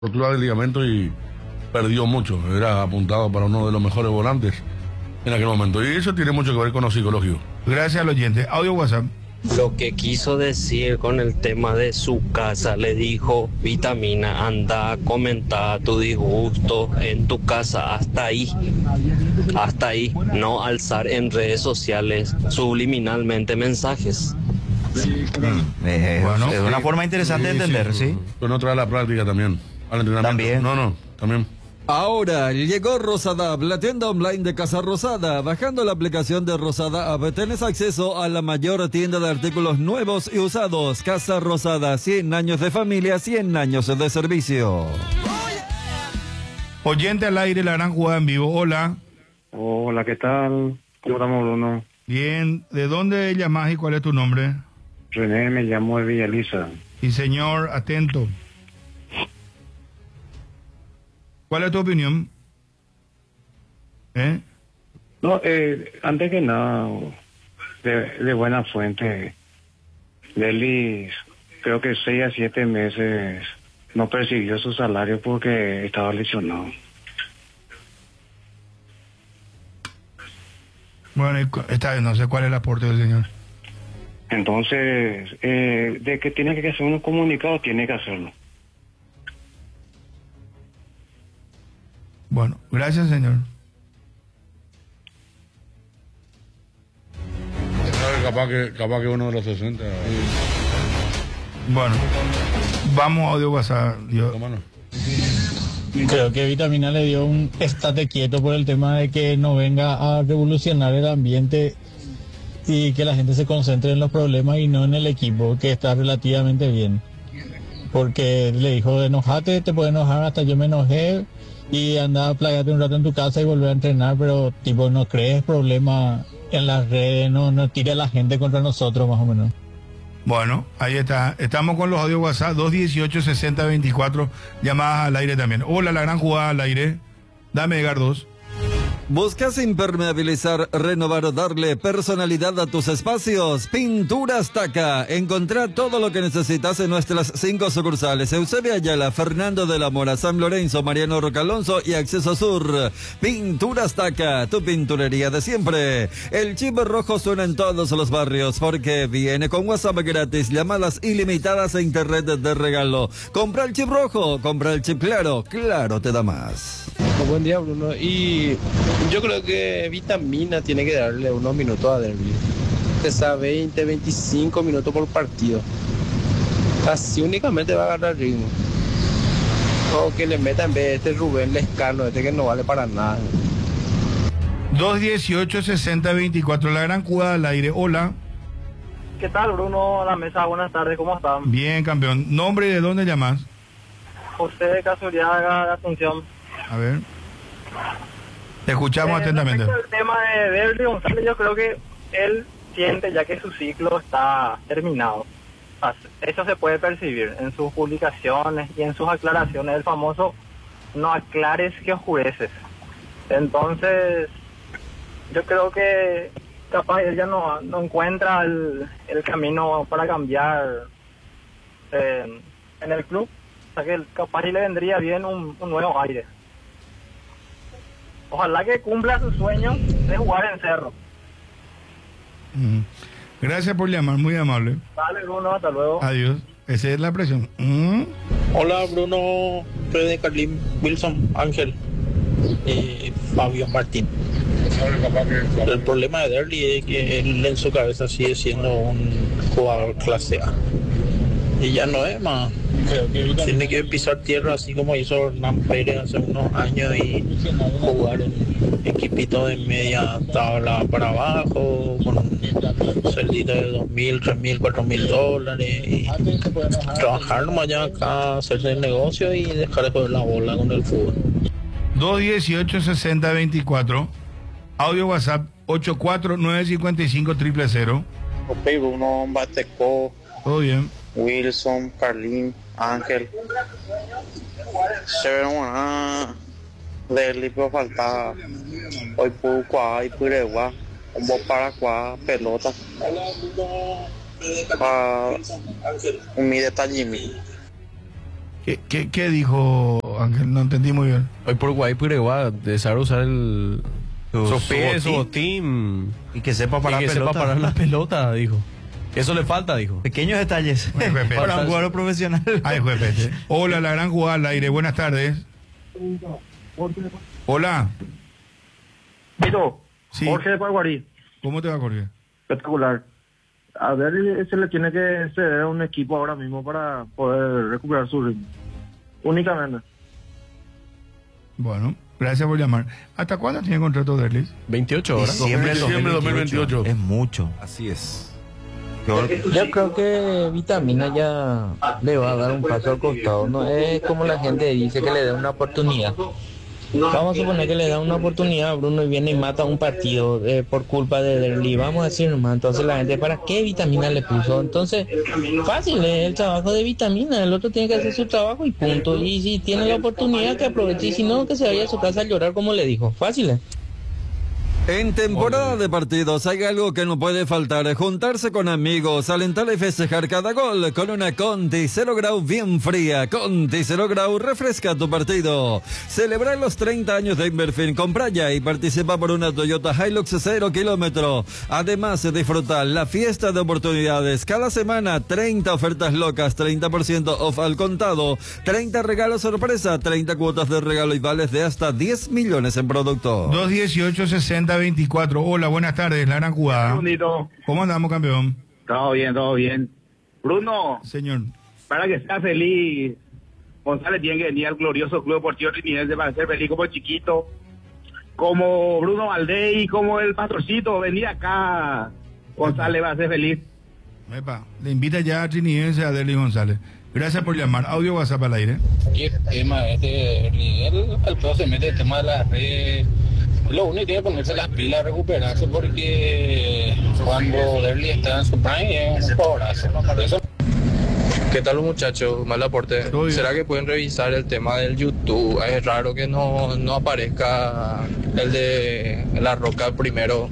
rotura del ligamento y perdió mucho. Era apuntado para uno de los mejores volantes en aquel momento. Y eso tiene mucho que ver con lo psicológico. Gracias al oyente. Audio WhatsApp. Lo que quiso decir con el tema de su casa, le dijo: Vitamina, anda a comentar tu disgusto en tu casa, hasta ahí, no alzar en redes sociales subliminalmente mensajes. Bueno, es una forma interesante de entender, ¿sí? Pero no trae la práctica también, al entrenamiento. También. También. Ahora llegó Rosada App, la tienda online de Casa Rosada. Bajando la aplicación de Rosada App, tenés acceso a la mayor tienda de artículos nuevos y usados. Casa Rosada, 100 años de familia, 100 años de servicio. Oyente al aire, la gran jugada en vivo. Hola. Hola, ¿qué tal? ¿Cómo estamos, Bruno? Bien, ¿de dónde llamás y cuál es tu nombre? René, me llamo de Villa Elisa. Y señor, atento. ¿Cuál es tu opinión? No, antes que nada, de buena fuente, Deli, creo que 6 a 7 meses no persiguió su salario porque estaba lesionado. Bueno, esta vez no sé cuál es el aporte del señor. Entonces, de que tiene que hacer un comunicado, tiene que hacerlo. Bueno, gracias, señor. Capaz que uno de los 60. Bueno, vamos a audio WhatsApp. Creo que Vitamina le dio un estate quieto por el tema de que no venga a revolucionar el ambiente y que la gente se concentre en los problemas y no en el equipo, que está relativamente bien. Porque le dijo: enojate, te puedes enojar, hasta yo me enojé, y anda, pláyate un rato en tu casa y volver a entrenar, pero tipo no crees problemas en las redes, no tire a la gente contra nosotros, más o menos. Bueno, ahí está. Estamos con los audios WhatsApp 218-6024, llamadas al aire también. Hola, la gran jugada al aire. Dame, Edgar 2. ¿Buscas impermeabilizar, renovar o darle personalidad a tus espacios? Pinturas Taca. Encontrá todo lo que necesitas en nuestras 5 sucursales: Eusebio Ayala, Fernando de la Mora, San Lorenzo, Mariano Rocalonso y Acceso Sur. Pinturas Taca, tu pinturería de siempre. El chip rojo suena en todos los barrios porque viene con WhatsApp gratis, llamadas ilimitadas e internet de regalo. Compra el chip rojo, compra el chip claro, claro te da más. Buen día, Bruno. Y yo creo que Vitamina tiene que darle unos minutos a Derby. Pesa 20, 25 minutos por partido. Así únicamente va a agarrar ritmo. O que le meta en vez de este Rubén Lescano, este que no vale para nada. 218-6024, la gran jugada al aire. Hola. ¿Qué tal, Bruno? A la mesa, buenas tardes, ¿cómo están? Bien, campeón. ¿Nombre y de dónde llamas? José de Casualidad de Asunción. A ver. Te escuchamos atentamente. Respecto al tema de Derby González, yo creo que él siente ya que su ciclo está terminado. Eso se puede percibir en sus publicaciones y en sus aclaraciones. El famoso "no aclares que oscureces". Entonces, yo creo que capaz él ya no encuentra el camino para cambiar en el club. O sea que capaz le vendría bien un nuevo aire. Ojalá que cumpla su sueño de jugar en Cerro. Gracias por llamar, muy amable. Dale, Bruno, hasta luego. Adiós. Esa es la presión. Hola, Bruno, Fede, Carlín, Wilson, Ángel y Fabio Martín. El problema de Derly es que él en su cabeza sigue siendo un jugador clase A. Y ya no es más. Tiene que pisar tierra así como hizo Hernán Pérez hace unos años y jugar en equipito de media tabla para abajo con un sueldito de $2,000, $3,000, $4,000 y trabajar nomás ya acá, hacerse el negocio y dejar de jugar la bola con el fútbol. 218-6024, audio WhatsApp 84955-000. Ok, Bruno, Bateco. Todo bien. Wilson, Carlín, Ángel. Se ve una Derly, pero falta hoy Pucua y Puregua, un bo para cuá, pelota. Un mi detallimi. ¿Qué dijo Ángel? No entendí muy bien. Hoy por Guaypuregua, de saber usar su pies, su botín. botín. Y que sepa parar Y que pelota. sepa parar la pelota, dijo. Eso le falta, dijo. Pequeños detalles Bueno, Pepe. para un jugador profesional. Ay, juez Pete. Hola, la gran jugada al aire. Buenas tardes. Hola. Pero, Sí. Jorge de Paraguarí, ¿Cómo te va, Jorge? espectacular. A ver, se le tiene que ceder a un equipo ahora mismo para poder recuperar su ritmo. Únicamente. Bueno, gracias por llamar. ¿Hasta cuándo tiene contrato Derlis? 28 horas. Diciembre del 2028. Es mucho. Así es. Yo creo que Vitamina ya le va a dar un paso al costado. No es como la gente dice que le dé una oportunidad. Vamos a suponer que le da una oportunidad a Bruno y viene y mata un partido por culpa de Derli. Vamos a decir nomás, entonces la gente, ¿para qué Vitamina le puso? Entonces, fácil, es el trabajo de Vitamina. El otro tiene que hacer su trabajo y punto. Y si tiene la oportunidad, que aproveche. Y si no, que se vaya a su casa a llorar, como le dijo. Fácil. En temporada de partidos hay algo que no puede faltar: juntarse con amigos, alentar y festejar cada gol con una Conti 0 Grau bien fría. Conti 0 Grau refresca tu partido. Celebra los 30 años de Inverfin. Compra ya y participa por una Toyota Hilux 0 kilómetro. Además, disfruta la fiesta de oportunidades. Cada semana 30 ofertas locas, 30% off al contado, 30 regalos sorpresa, 30 cuotas de regalo y vales de hasta 10 millones en productos. 218-60-24. Hola, buenas tardes, la gran jugada. ¿Cómo andamos, campeón? Todo bien, todo bien. Bruno, Señor. para que sea feliz, González tiene que venir al glorioso Club Deportivo Trinidad para ser feliz como el chiquito, como Bruno Valdés y como el Pastorcito. Venir acá, González va a ser feliz. Epa, le invita ya a Trinidense a Derlis González. Gracias por llamar. Audio WhatsApp al aire. Y el tema el peor se mete el tema de las redes. Lo único que tiene que ponerse las pilas, recuperarse, porque cuando Derli está en su prime es un jugadorazo. Eso. ¿Qué tal, muchachos? Mal aporte. ¿Será que pueden revisar el tema del YouTube? Es raro que no aparezca el de La Roca primero.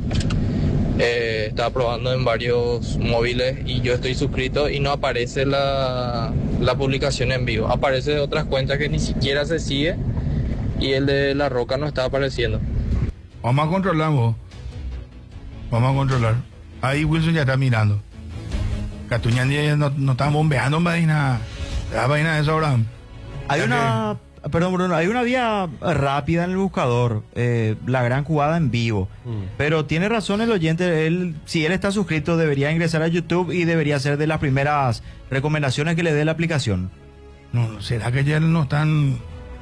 Estaba probando en varios móviles y yo estoy suscrito y no aparece la publicación en vivo. Aparece de otras cuentas que ni siquiera se sigue y el de La Roca no está apareciendo. Vamos a controlar, vos. Vamos a controlar. Ahí Wilson ya está mirando. Catuñán ya no están bombeando vaina. La vaina de eso, Abraham. Hay una... Perdón, Bruno, hay una vía rápida en el buscador, la gran jugada en vivo. Pero tiene razón el oyente, si él está suscrito debería ingresar a YouTube y debería ser de las primeras recomendaciones que le dé la aplicación. No, ¿será que ya no están...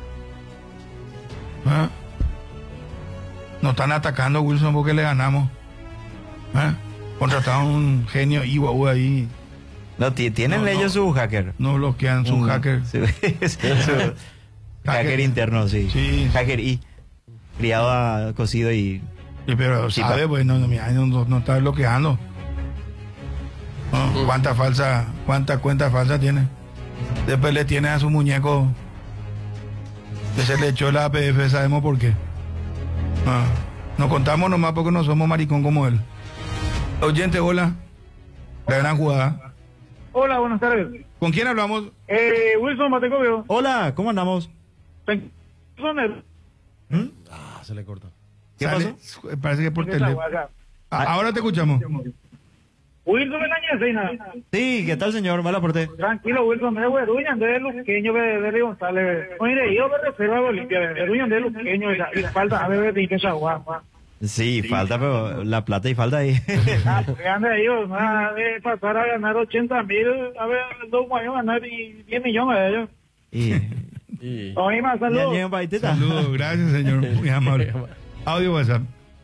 ¿Ah? No están atacando a Wilson porque le ganamos? ¿Ah? Contrataron un genio Iwau ahí. No, tienen ellos su hacker. No bloquean su hacker. Su hacker interno, sí. Hacker I. Criado, cocido y... Sí, pero sí, sabe, pues no está bloqueando. ¿No? ¿Cuántas cuentas falsas tiene? Después le tiene a su muñeco que se le echó la APF, sabemos por qué. Nos contamos nomás porque no somos maricón como él. Oyente, hola. La gran jugada. Hola, buenas tardes. ¿Con quién hablamos? Wilson Matecobio. Hola, ¿cómo andamos? Se le cortó. ¿Qué pasó? Parece que por teléfono. Ahora te escuchamos. Wilson Menañez, Sí, ¿qué tal, señor? Mal aporte. tranquilo, Wilson, me voy a Ruñan de Luqueño de González. Oye, yo me reservo a Olimpia, de Ruñan de Luqueño y falta a ver de Inquesa Guapa. Sí, falta, pero la plata y falta ahí. Porque anda ellos, de pasar a ganar 80,000, a ver, 2 años ganar y 10 millones de ellos. Oye, más saludos. Saludos, gracias, señor. Muy amable. Audio WhatsApp.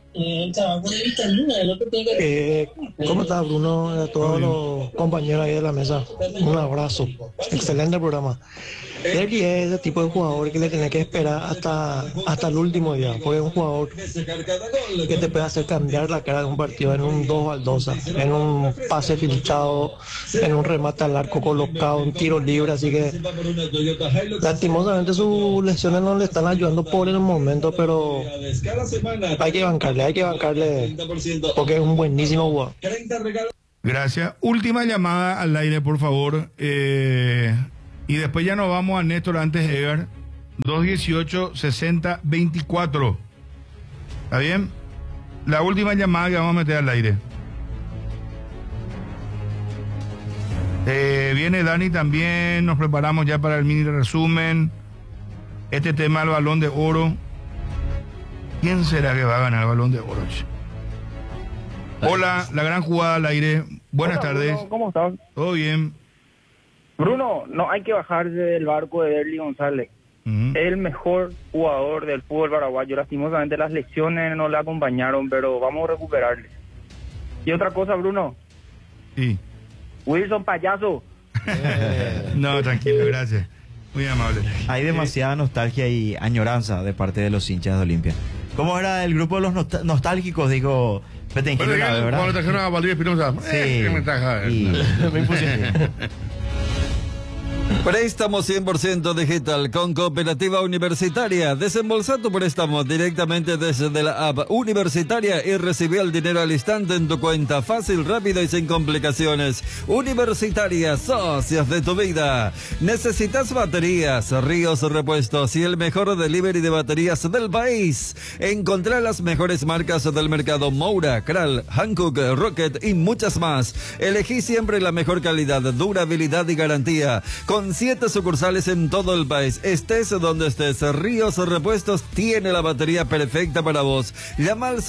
¿Cómo estás, Bruno? A todos los compañeros ahí de la mesa, un abrazo. Excelente programa. Derli es ese tipo de jugador que le tenés que esperar hasta el último día, porque es un jugador que te puede hacer cambiar la cara de un partido en un 2 baldosa, en un pase filtrado, en un remate al arco colocado, un tiro libre, así que lastimosamente sus lesiones no le están ayudando por el momento, pero hay que bancarle porque es un buenísimo jugador. Gracias. Última llamada al aire, por favor. Y después ya nos vamos a Néstor antes de Edgar. 218-60-24. ¿Está bien? La última llamada que vamos a meter al aire. Viene Dani también. Nos preparamos ya para el mini resumen. Este tema del Balón de Oro. ¿Quién será que va a ganar el Balón de Oro? Hola, la gran jugada al aire. Buenas tardes. Bruno, ¿cómo estás? Todo bien. Bruno, no hay que bajarse del barco de Derly González. Es el mejor jugador del fútbol paraguayo. Lastimosamente las lesiones no le acompañaron, pero vamos a recuperarle. Y otra cosa, Bruno. Sí. Wilson, payaso. No, tranquilo, gracias. Muy amable. Hay demasiada nostalgia y añoranza de parte de los hinchas de Olimpia. ¿Cómo era el grupo de los nostálgicos? Digo, Petengil una vez, ¿verdad? Cuando trajeron a Valdivia Espinosa, Sí. ¿qué ventaja es? Me impusieron. Préstamo 100% digital con Cooperativa Universitaria. Desembolsa tu préstamo directamente desde la app universitaria y recibí el dinero al instante en tu cuenta. Fácil, rápido y sin complicaciones. Universitaria, socios de tu vida. ¿Necesitas baterías, Ríos Repuestos y el mejor delivery de baterías del país? Encontrá las mejores marcas del mercado: Moura, Kral, Hankook, Rocket y muchas más. Elegí siempre la mejor calidad, durabilidad y garantía. Con 7 sucursales en todo el país. Estés donde estés, Ríos Repuestos tiene la batería perfecta para vos. Llama al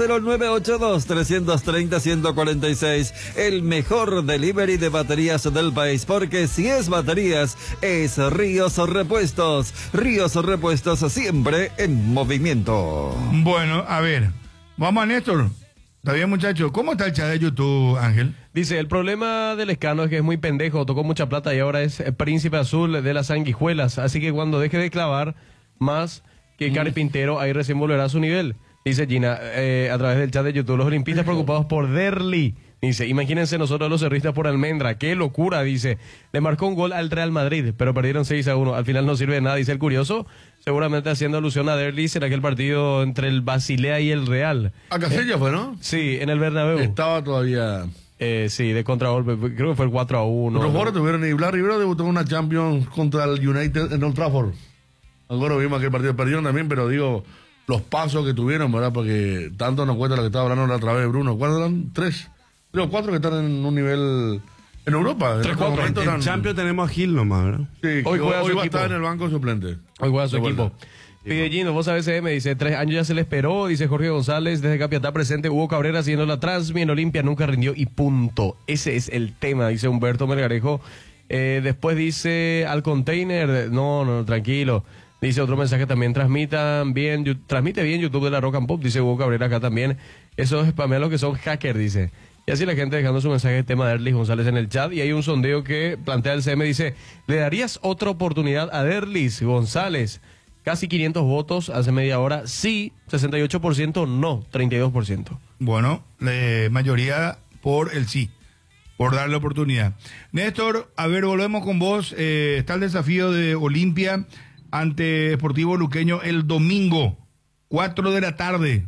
0982-330-146. El mejor delivery de baterías del país, porque si es baterías, es Ríos Repuestos. Ríos Repuestos, siempre en movimiento. Bueno, a ver, vamos a Néstor. Está bien, muchachos. ¿Cómo está el chat de YouTube, Ángel? Dice, el problema del Escano es que es muy pendejo, tocó mucha plata y ahora es príncipe azul de las sanguijuelas. Así que cuando deje de clavar más que Carpintero, ahí recién volverá a su nivel. Dice Gina, a través del chat de YouTube, los olimpistas preocupados por Derly. Dice, imagínense nosotros los cerristas por Almendra, qué locura, dice. Le marcó un gol al Real Madrid, pero perdieron 6-1. Al final no sirve de nada, dice el curioso. Seguramente haciendo alusión a Derly, será que el partido entre el Basilea y el Real. A Castilla fue, ¿no? Sí, en el Bernabéu. Estaba todavía... sí, de contragolpe, creo que fue el 4-1. Los jugadores tuvieron, y Blas Rivero debutó en una Champions contra el United en Old Trafford. Algunos vimos que el partido perdieron también, pero digo, los pasos que tuvieron, ¿verdad? Porque tanto nos cuesta lo que estaba hablando la otra vez Bruno. ¿Cuántos eran? 3, 4 que están en un nivel en Europa. 3-4. En Champions tenemos a Gil nomás, ¿verdad? Sí, hoy va a estar en el banco suplente. Hoy juega su equipo. Pidellino, vos sabés, me dice, 3 años ya se le esperó, dice Jorge González, desde Capiatá presente, Hugo Cabrera haciendo la transmi en Olimpia, nunca rindió y punto. Ese es el tema, dice Humberto Melgarejo. Después dice, al container, no, tranquilo. Dice otro mensaje también, transmite bien YouTube de la Rock and Pop, dice Hugo Cabrera acá también. Eso es para los que son hackers, dice. Y así la gente dejando su mensaje de tema de Derly González en el chat. Y hay un sondeo que plantea el CM, dice, ¿le darías otra oportunidad a Derly González? Casi 500 votos hace media hora, sí, 68%, no, 32%. Bueno, la mayoría por el sí, por darle oportunidad. Néstor, a ver, volvemos con vos. Está el desafío de Olimpia ante Sportivo Luqueño el domingo, 4 de la tarde.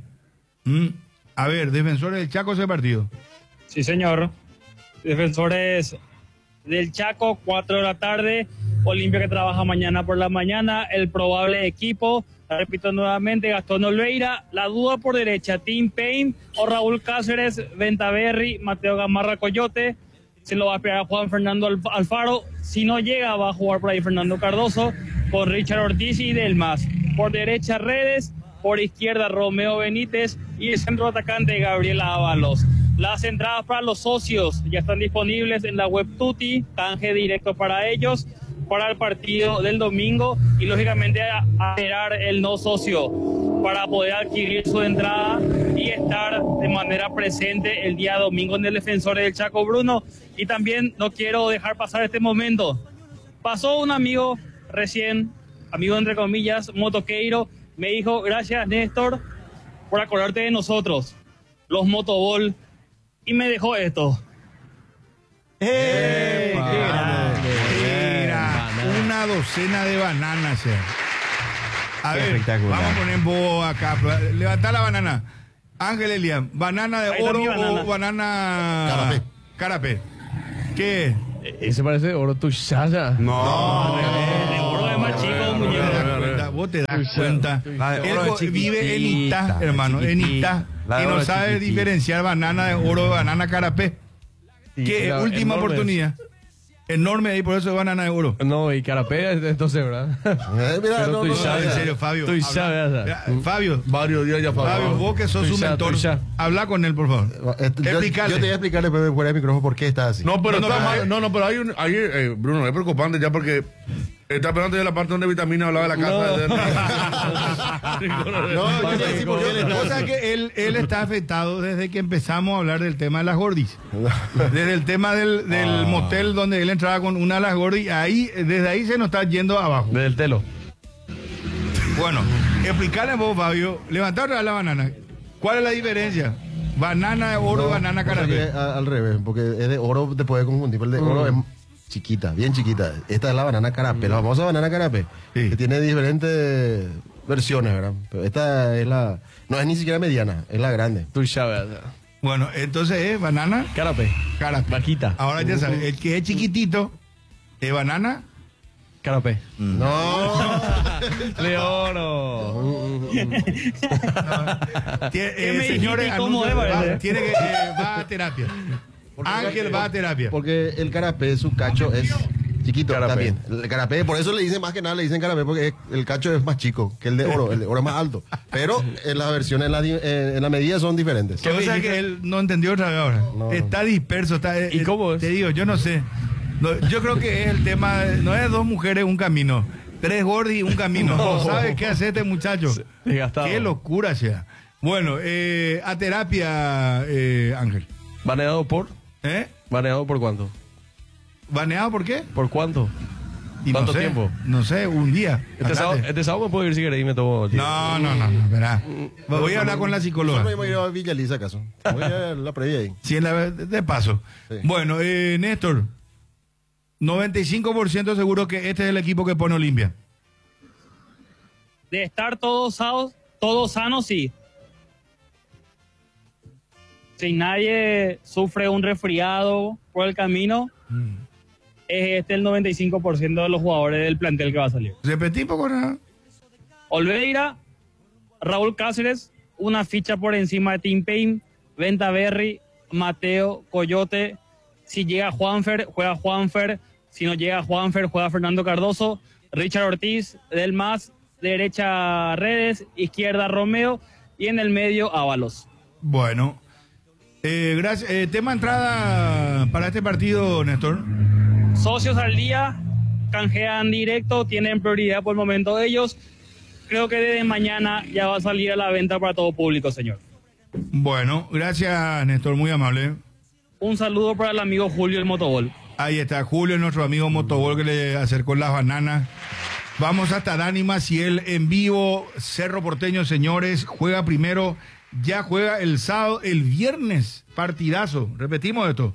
A ver, Defensores del Chaco, ese partido. Sí, señor. Defensores del Chaco, 4 de la tarde. Olimpia que trabaja mañana por la mañana. El probable equipo, repito nuevamente, Gastón Olveira. La duda por derecha, Tim Payne o Raúl Cáceres, Ventaverri, Mateo Gamarra Coyote. Se lo va a esperar a Juan Fernando Alfaro. Si no llega, va a jugar por ahí Fernando Cardoso con Richard Ortiz y Delmas. Por derecha, Redes. Por izquierda, Romeo Benítez. Y el centro atacante, Gabriela Ábalos. Las entradas para los socios ya están disponibles en la web Tuti. Canje directo para ellos, para el partido del domingo. Y lógicamente a esperar el no socio para poder adquirir su entrada y estar de manera presente el día domingo en el Defensores del Chaco, Bruno. Y también no quiero dejar pasar este momento. Pasó un amigo recién, amigo entre comillas, motoqueiro, me dijo, gracias Néstor por acordarte de nosotros, los Motobol, y me dejó esto. Mira, una docena de bananas. A ver, vamos a poner vos acá. Levantá la banana. Ángel Elian, ¿banana de oro o banana carapé? ¿Qué? Ese parece oro tushaya. No. El oro es más chico, muñeco. Vos te das cuenta. Él vive en Itá, hermano, en Itá. La de Y no oro sabe chiquitita. diferenciar banana de oro de banana carapé. Que la- última enormes. oportunidad. Enorme ahí, por eso es banana de oro. No, y carapé, entonces, ¿verdad? Mira, Pero no, tú no, sabes. En serio, Fabio. Tú habla. sabes. Ya, Fabio, Varios días ya Fabio, vos que sos Tú su ya, mentor, tú ya. habla con él, por favor. Yo Explícale. te voy a explicar después de fuera del micrófono por qué está así. No, pero No, está no, mal. No, pero hay Bruno, es preocupante ya porque está esperando ya la parte donde vitamina hablaba de la casa. No, yo te voy a decir por qué él está O sea así. que él está afectado desde que empezamos a hablar del tema de las gordis. Desde el tema del motel donde él entraba con una de las gordis, desde ahí se nos está yendo abajo. Desde el telo. Bueno, explicarle vos, Fabio, levantar la banana. ¿Cuál es la diferencia? Banana de oro y banana o sea que carapé. al revés, porque es de oro te puede confundir, pero el de oro es chiquita, bien chiquita. Esta es la banana carapé, la famosa banana carapé, Sí. que tiene diferentes versiones, ¿verdad? Pero esta es la, no es ni siquiera mediana, es la grande. Tú sabes. Bueno, entonces es banana Carapé. carapé. Vaquita. Ahora ya sabes, el que es chiquitito es banana. Carapé. No. De oro. Señores, ¿Cómo anuncio, es, parece? tiene que va a terapia. Ángel va a terapia. Porque el carapé, su cacho es chiquito Carapé. también. El carapé, por eso le dicen más que nada, le dicen carapé, porque el cacho es más chico que el de oro. El de oro es más alto. Pero las versiones en la medida son diferentes. ¿Qué cosa que él no entendió otra vez ahora? No. Está disperso. Está, ¿Y cómo es? Te digo, yo no sé. No, yo creo que es el tema, no es dos mujeres, un camino. Tres gordis, un camino. No. No sabe qué hace este muchacho. Desgastado. Qué locura sea. Bueno, a terapia, Ángel. ¿Baneado por? ¿Eh? ¿Baneado por cuánto? ¿Baneado por qué? ¿Por cuánto? Y ¿Cuánto no sé, tiempo? No sé, un día. Este sábado me puedo ir si querés y me tomo. No, verá. Voy a hablar con la psicóloga. Nosotros íbamos a ir a Villa Lisa, acaso. Voy a la previa ahí. Sí, de paso. Sí. Bueno, Néstor, 95% seguro que este es el equipo que pone Olimpia. De estar todos sanos, sí. Si nadie sufre un resfriado por el camino, es el 95% de los jugadores del plantel que va a salir. Repetí poco nada. Olveira, Raúl Cáceres, una ficha por encima de Tim Payne, Venta Berry, Mateo, Coyote. Si llega Juanfer, juega Juanfer. Si no llega Juanfer, juega Fernando Cardoso, Richard Ortiz, Del Mas, derecha Redes, izquierda Romeo y en el medio Ábalos. Bueno, gracias. Tema entrada para este partido, Néstor. Socios al día, canjean directo, tienen prioridad por el momento ellos. Creo que desde mañana ya va a salir a la venta para todo público, señor. Bueno, gracias, Néstor, muy amable. Un saludo para el amigo Julio el Motobol. Ahí está Julio, nuestro amigo Motobol, que le acercó las bananas. Vamos hasta Dani Maciel en vivo. Cerro Porteño, señores, juega primero. Ya juega el sábado, el viernes, partidazo. Repetimos esto.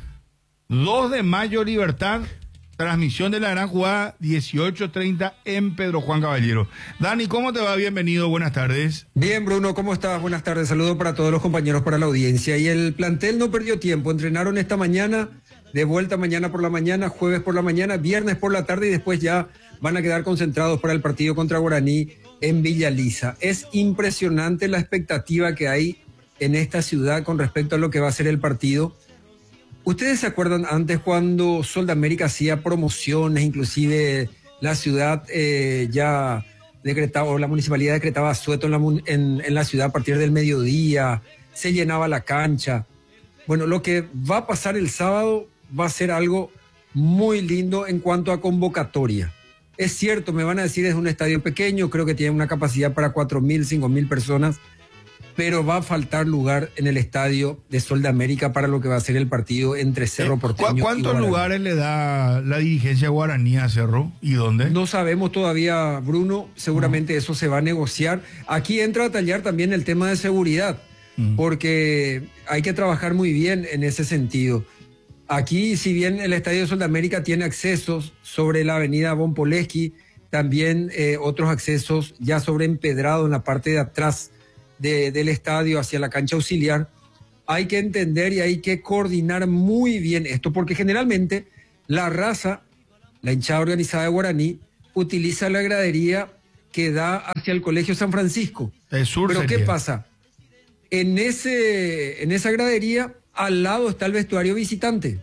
2 de mayo, Libertad. Transmisión de la gran jugada, 18:30 en Pedro Juan Caballero. Dani, ¿cómo te va? Bienvenido, buenas tardes. Bien, Bruno, ¿cómo estás? Buenas tardes. Saludo para todos los compañeros, para la audiencia. Y el plantel no perdió tiempo. Entrenaron esta mañana, de vuelta mañana por la mañana, jueves por la mañana, viernes por la tarde y después ya van a quedar concentrados para el partido contra Guaraní en Villa Lisa. Es impresionante la expectativa que hay en esta ciudad con respecto a lo que va a ser el partido. ¿Ustedes se acuerdan antes cuando Sol de América hacía promociones, inclusive la ciudad ya decretaba, o la municipalidad decretaba asueto en la ciudad a partir del mediodía, se llenaba la cancha? Bueno, lo que va a pasar el sábado va a ser algo muy lindo en cuanto a convocatoria. Es cierto, me van a decir es un estadio pequeño, creo que tiene una capacidad para 4.000, 5.000 personas, pero va a faltar lugar en el estadio de Sol de América para lo que va a ser el partido entre Cerro Porteño y ¿Cuántos Guaraní. lugares le da la dirigencia guaraní a Cerro y dónde? No sabemos todavía, Bruno, seguramente eso se va a negociar. Aquí entra a tallar también el tema de seguridad, porque hay que trabajar muy bien en ese sentido. Aquí, si bien el Estadio de Sol de América tiene accesos sobre la avenida Von Poleski, también otros accesos ya sobre empedrado en la parte de atrás del estadio hacia la cancha auxiliar. Hay que entender y hay que coordinar muy bien esto, porque generalmente La raza, la hinchada organizada de Guaraní, utiliza la gradería que da hacia el Colegio San Francisco. El sur. Pero sería. ¿qué pasa? En esa gradería, al lado está el vestuario visitante.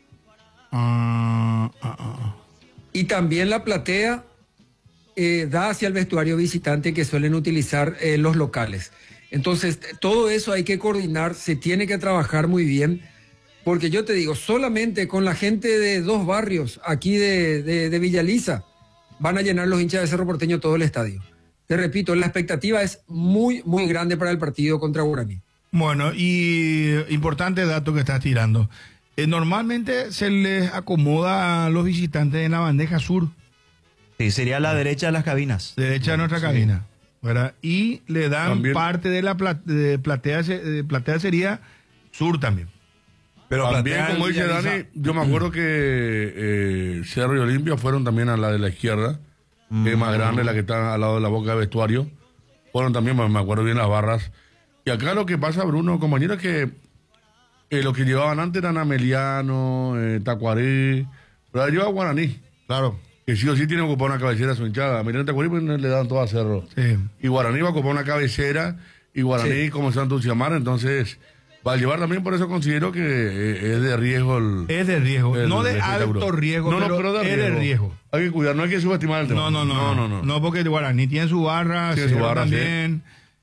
Y también la platea da hacia el vestuario visitante que suelen utilizar los locales. Entonces, todo eso hay que coordinar, se tiene que trabajar muy bien, porque yo te digo, solamente con la gente de 2 barrios aquí de Villaliza van a llenar los hinchas de Cerro Porteño todo el estadio. Te repito, la expectativa es muy, muy grande para el partido contra Guaraní. Bueno, y importante dato que estás tirando. Normalmente se les acomoda a los visitantes en la bandeja sur. Sí, sería a la derecha de las cabinas. Derecha de nuestra cabina, ¿verdad? Y le dan También. parte de la platea sería sur también. Pero También, como dice Dani, yo me acuerdo que Cerro y Olimpia fueron también a la de la izquierda, que es más grande, la que está al lado de la boca de vestuario. Fueron también, me acuerdo bien, las barras. Y acá lo que pasa, Bruno, compañero, es que los que llevaban antes eran Ameliano, Tacuarí, pero ahora lleva Guaraní. Claro. Que sí o sí tiene que ocupar una cabecera a su hinchada. Ameliano y Tacuarí pues, le dan todo a Cerro. Sí. Y Guaraní va a ocupar una cabecera, y Guaraní como Santo entusiasmar, entonces... Va a llevar también, por eso considero que es de riesgo Es de riesgo, no de espectáculo. alto riesgo, No, pero es de riesgo. Hay que cuidar, no hay que subestimar el tema. No, porque el Guaraní tiene su barra, Tiene su Cerro barra, también,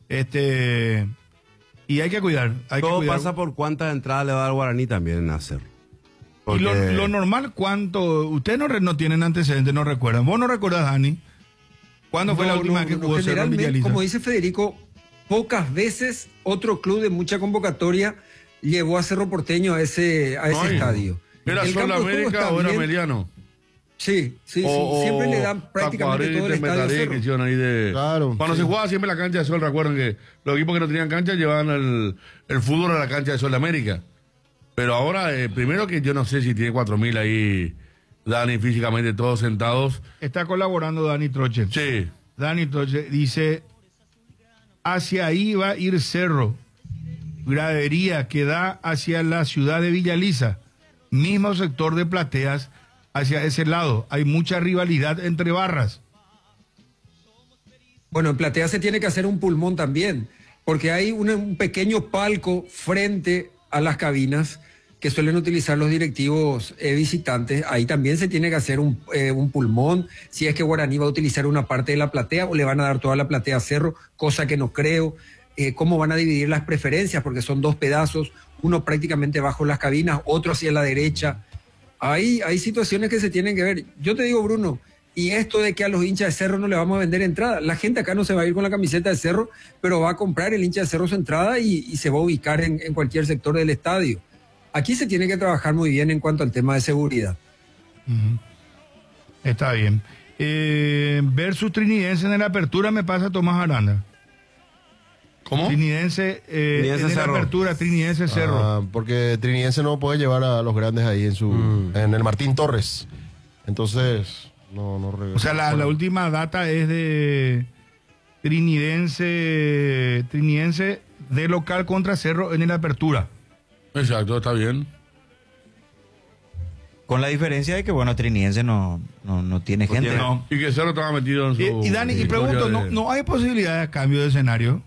y hay que cuidar. Todo pasa por cuántas entradas le va a dar Guaraní también a Cerro. Y lo normal, ¿cuánto? Ustedes no tienen antecedentes, no recuerdan. ¿Vos no recuerdas, Dani? ¿Cuándo fue la última vez que jugó Cerro en Villaliza? Como dice Federico, pocas veces otro club de mucha convocatoria llevó a Cerro Porteño a ese estadio. ¿Era El Sol campo de juego América está o era bien. Ameliano? Sí, siempre le dan prácticamente todo el estadio a Cerro. Que hicieron ahí de... Claro. Cuando se jugaba siempre la cancha de Sol, recuerden que los equipos que no tenían cancha llevaban el fútbol a la cancha de Sol de América. Pero ahora, primero que yo no sé si tiene 4.000 ahí, Dani, físicamente todos sentados. Está colaborando Dani Troche. Sí. Dani Troche dice... Hacia ahí va a ir Cerro, gradería que da hacia la ciudad de Villaliza, mismo sector de plateas hacia ese lado. Hay mucha rivalidad entre barras. Bueno, en platea se tiene que hacer un pulmón también, porque hay un pequeño palco frente a las cabinas que suelen utilizar los directivos visitantes. Ahí también se tiene que hacer un pulmón, si es que Guaraní va a utilizar una parte de la platea o le van a dar toda la platea a Cerro, cosa que no creo. Cómo van a dividir las preferencias, porque son 2 pedazos, uno prácticamente bajo las cabinas, otro hacia la derecha. Hay situaciones que se tienen que ver. Yo te digo, Bruno, y esto de que a los hinchas de Cerro no le vamos a vender entrada, la gente acá no se va a ir con la camiseta de Cerro, pero va a comprar el hincha de Cerro su entrada y se va a ubicar en cualquier sector del estadio. Aquí se tiene que trabajar muy bien en cuanto al tema de seguridad. Está bien. Versus Trinidense en la apertura me pasa Tomás Aranda. ¿Cómo? Trinidense, Trinidense en Cerro. la apertura, Trinidense Cerro. Porque Trinidense no puede llevar a los grandes ahí en el Martín Torres. Entonces, no O sea, la última data es de Trinidense de local contra Cerro en la apertura. Exacto, está bien. Con la diferencia de que, bueno, Trinidense no tiene gente. No. Y que Cerro estaba metido en su... Y Dani, y pregunto, ¿no hay posibilidad de cambio de escenario?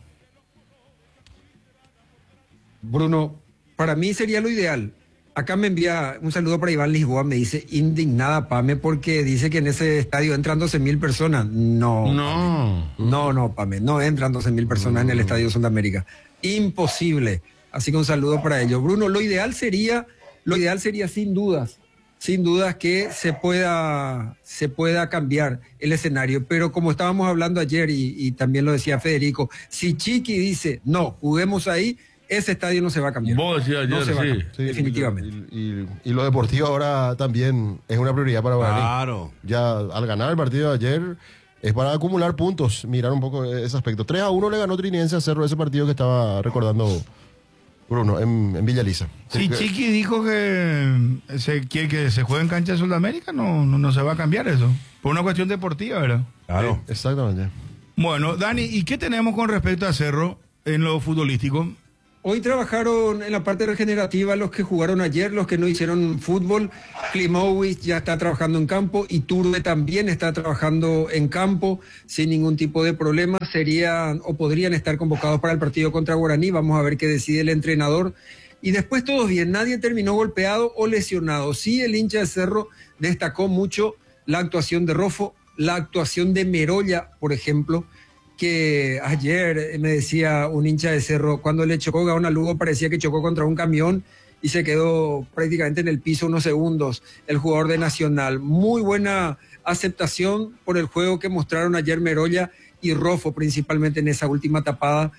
Bruno, para mí sería lo ideal. Acá me envía un saludo para Iván Lisboa, me dice indignada Pame porque dice que en ese estadio entran 12.000 personas. No, Pame, no entran 12.000 personas en el Estadio Sudamérica. Imposible. Así que un saludo para ellos. Bruno, lo ideal sería sin dudas que se pueda cambiar el escenario, pero como estábamos hablando ayer y también lo decía Federico, si Chiqui dice no, juguemos ahí, ese estadio no se va a cambiar. Vos decías ayer, no se va a cambiar, definitivamente. Y lo deportivo ahora también es una prioridad para Guaraní. Claro. Ya al ganar el partido de ayer es para acumular puntos, mirar un poco ese aspecto. 3-1 le ganó Trinidense a Cerro ese partido que estaba recordando Bruno en Villaliza. Si Chiqui dijo que se juegue en cancha de Sudamérica, no se va a cambiar eso. Por una cuestión deportiva, ¿verdad? Claro. Exactamente. Bueno, Dani, ¿y qué tenemos con respecto a Cerro en lo futbolístico? Hoy trabajaron en la parte regenerativa los que jugaron ayer, los que no hicieron fútbol. Klimovic ya está trabajando en campo, Iturbe también está trabajando en campo sin ningún tipo de problema. Serían o podrían estar convocados para el partido contra Guaraní. Vamos a ver qué decide el entrenador. Y después todos bien, nadie terminó golpeado o lesionado. Sí, el hincha de Cerro destacó mucho la actuación de Rofo, la actuación de Merolla, por ejemplo, que ayer me decía un hincha de Cerro, cuando le chocó Gaona Lugo parecía que chocó contra un camión y se quedó prácticamente en el piso unos segundos, el jugador de Nacional. Muy buena aceptación por el juego que mostraron ayer Merolla y Rofo, principalmente en esa última tapada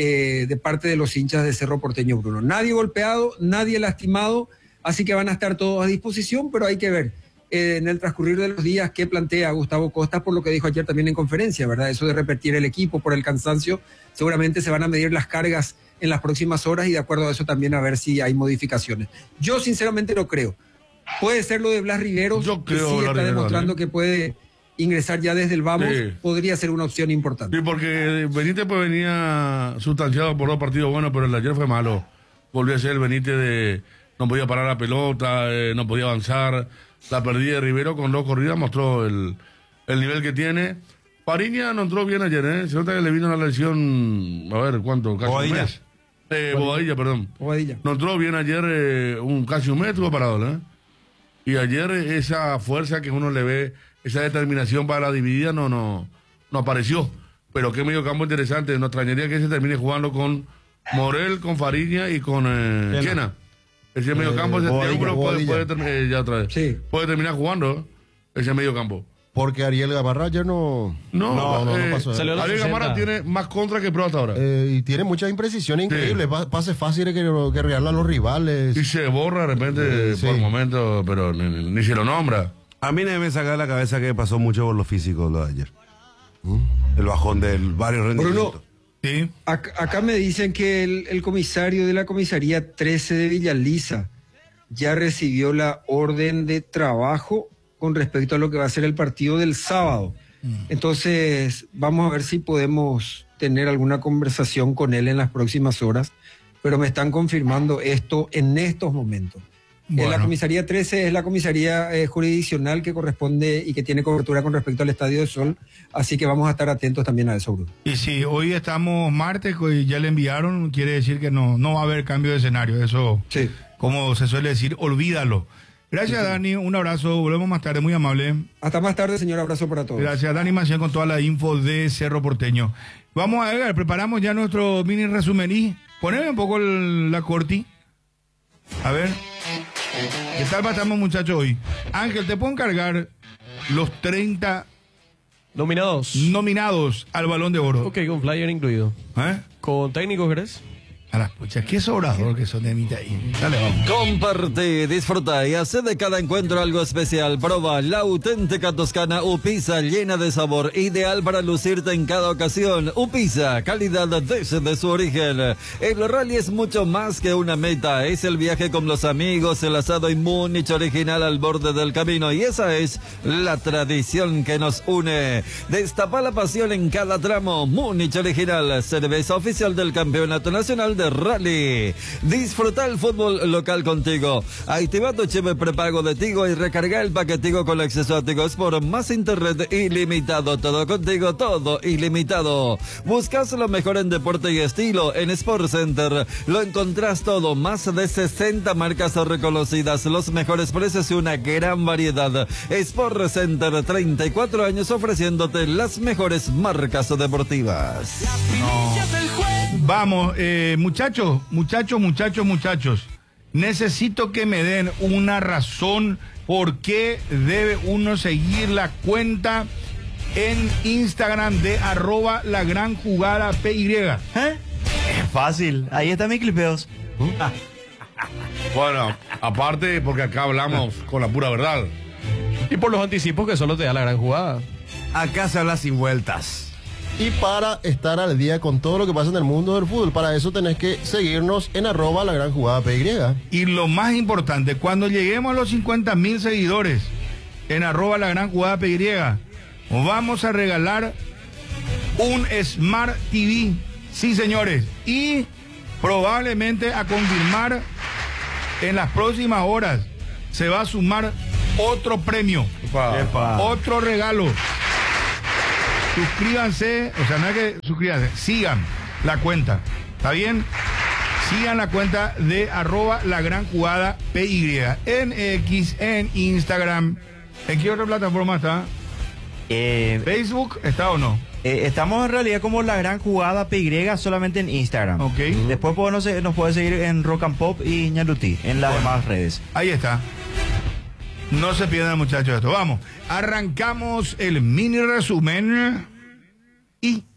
de parte de los hinchas de Cerro Porteño, Bruno. Nadie golpeado, nadie lastimado, así que van a estar todos a disposición, pero hay que ver en el transcurrir de los días qué plantea Gustavo Costa, por lo que dijo ayer también en conferencia, ¿verdad? Eso de repetir el equipo por el cansancio, seguramente se van a medir las cargas en las próximas horas y de acuerdo a eso también a ver si hay modificaciones. Yo sinceramente no creo. Puede ser lo de Blas Riveros, que sí está demostrando que puede ingresar ya desde el vamos, sí. Podría ser una opción importante. Sí, porque Benítez pues venía sustanciado por 2 partidos buenos, pero el de ayer fue malo. Volvió a ser el Benítez de no podía parar la pelota, no podía avanzar. La pérdida de Rivero con 2 corridas mostró el nivel que tiene. Fariña no entró bien ayer, Se nota que le vino una lesión, a ver, ¿cuánto? Casi Bobadilla. un mes. Bobadilla, perdón. Bobadilla. No entró bien ayer, casi un mes estuvo parado, Y ayer esa fuerza que uno le ve, esa determinación para la dividida no apareció. Pero qué medio campo interesante. Nos extrañaría que se termine jugando con Morel, con Fariña y con Quena. Ese medio campo, ese triángulo puede terminar ya otra vez. Sí. Puede terminar jugando ese medio campo. Porque Ariel Gamarra ayer no pasó. Ariel Gamarra tiene más contra que pro hasta ahora. Y tiene muchas imprecisiones increíbles, pases fáciles que regalan a los rivales. Y se borra de repente por momentos, pero ni se lo nombra. A mí me saca de la cabeza que pasó mucho por lo físico lo de ayer. El bajón del varios rendimientos. Bruno, sí. Acá me dicen que el comisario de la comisaría 13 de Villaliza ya recibió la orden de trabajo con respecto a lo que va a ser el partido del sábado. Entonces, vamos a ver si podemos tener alguna conversación con él en las próximas horas, pero me están confirmando esto en estos momentos. Bueno. La comisaría 13 es la comisaría jurisdiccional que corresponde y que tiene cobertura con respecto al Estadio del Sol, así que vamos a estar atentos también a eso, Bruno. Y si hoy estamos martes y ya le enviaron, quiere decir que no va a haber cambio de escenario, eso, sí. Como se suele decir, olvídalo. Gracias, sí. Dani, un abrazo, volvemos más tarde, muy amable. Hasta más tarde, señor, abrazo para todos. Gracias, Dani Maciel con toda la info de Cerro Porteño. Vamos a ver, preparamos ya nuestro mini resumen y poneme un poco la corti. A ver, ¿qué tal estamos, muchachos, hoy? Ángel, ¿te puedo encargar los 30 nominados al Balón de Oro? Ok, con flyer incluido. ¿Con técnicos, crees? A las puchas, qué sobrador que son de mitad ahí. Dale, vamos. Comparte, disfruta y hace de cada encuentro algo especial. Proba la auténtica toscana Upisa, llena de sabor, ideal para lucirte en cada ocasión. Upisa, calidad desde su origen. El rally es mucho más que una meta, es el viaje con los amigos, el asado y Múnich original al borde del camino. Y esa es la tradición que nos une. Destapa la pasión en cada tramo. Múnich original, cerveza oficial del Campeonato Nacional de Rally. Disfruta el fútbol local contigo. Activa tu chip prepago de Tigo y recarga el paquetigo con acceso a Tigo Sport más internet ilimitado. Todo contigo, todo ilimitado. Buscas lo mejor en deporte y estilo en Sport Center. Lo encontrás todo, más de 60 marcas reconocidas, los mejores precios y una gran variedad. Sport Center, 34 años ofreciéndote las mejores marcas deportivas. Vamos, muchachos. Necesito que me den una razón por qué debe uno seguir la cuenta en Instagram de @lagranjugadapy. Es fácil, ahí está mi clipeos. Bueno, aparte porque acá hablamos con la pura verdad. Y por los anticipos que solo te da la gran jugada. Acá se habla sin vueltas. Y para estar al día con todo lo que pasa en el mundo del fútbol, para eso tenés que seguirnos en @lagranjugadapy. Y lo más importante, cuando lleguemos a los 50,000 seguidores en @lagranjugadapy, vamos a regalar un Smart TV. Sí, señores. Y probablemente a confirmar en las próximas horas se va a sumar otro premio, otro regalo. Suscríbanse, o sea, no es que suscríbanse, sigan la cuenta, ¿está bien? Sigan la cuenta de @LaGranJugadapY en X, en Instagram. ¿En qué otra plataforma está? ¿Facebook está o no? Estamos en realidad como La Gran Jugada PY solamente en Instagram. Ok. Después nos puede seguir en Rock and Pop y Ñaluti, en las demás redes. Ahí está. No se pierdan, muchachos, esto. Vamos, arrancamos el mini resumen y